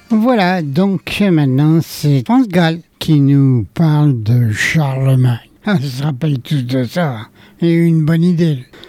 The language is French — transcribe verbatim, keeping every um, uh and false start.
Voilà, donc maintenant c'est France Gall qui nous parle de Charlemagne. Ah, on se rappelle tous de ça. Et une bonne idée.